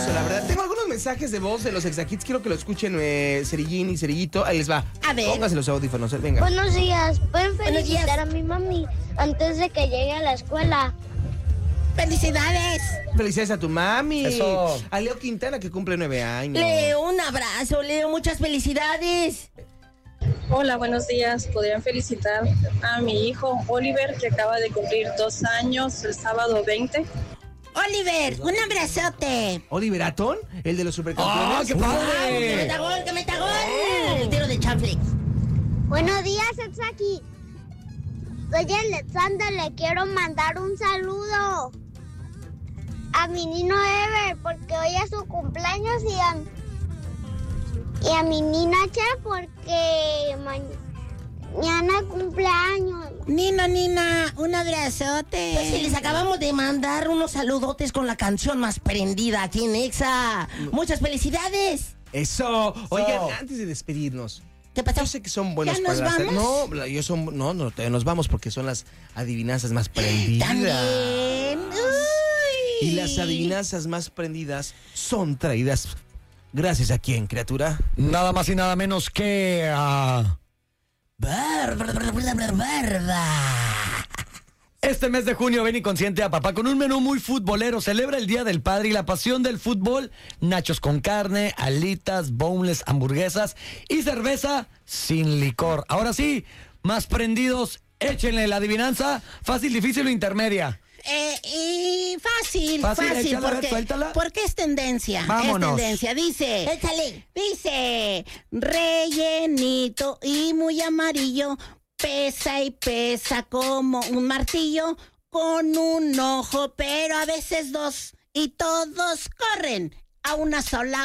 eso, la verdad. Tengo algunos mensajes de voz de los Exakits. Quiero que lo escuchen Cerillín y Cerillito. Ahí les va. A ver. Pónganse los audífonos, venga. Buenos días. ¿Pueden Buenos días. felicitar a mi mami antes de que llegue a la escuela? ¡Felicidades! Felicidades a tu mami. Eso. A Leo Quintana, que cumple 9 años. Leo, un abrazo, Leo, muchas felicidades. Hola, buenos días. ¿Podrían felicitar a mi hijo Oliver, que acaba de cumplir 2 años el sábado 20? Oliver, un abrazote. ¿Oliver Atón? ¿El de los supercampeones? ¡Ah, qué padre! ¡Que meta gol, que meta gol! El tiro de chanfle. Buenos días, Exaki. Soy Alexander, le quiero mandar un saludo a mi niño Ever, porque hoy es su cumpleaños, y a mi nina Cher, porque mañana cumpleaños. Nina, un abrazote. Pues si les acabamos de mandar unos saludotes con la canción más prendida aquí en Exa. Muchas felicidades. Eso. Oigan, antes de despedirnos. ¿Qué pasó? Yo sé que son buenos ¿Ya para nos las... vamos? No, todavía nos vamos porque son las adivinanzas más prendidas. También. Uy. Y las adivinanzas más prendidas son traídas gracias a quién, criatura. Nada más y nada menos que a... Este mes de junio ven y consiente a papá con un menú muy futbolero. Celebra el Día del Padre y la pasión del fútbol. Nachos con carne, alitas, boneless, hamburguesas y cerveza sin licor. Ahora sí, más prendidos, échenle la adivinanza. Fácil, difícil o intermedia. Y fácil, échala, a ver, porque, suéltala. porque es tendencia. Vámonos. Es tendencia, dice, rellenito y muy amarillo, pesa y pesa como un martillo, con un ojo, pero a veces dos, y todos corren a una sola